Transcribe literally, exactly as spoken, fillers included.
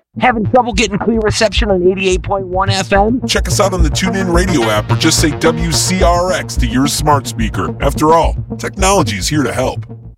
Having trouble getting clear reception on eighty-eight point one F M? Check us out on the TuneIn Radio app or just say W C R X to your smart speaker. After all, technology is here to help.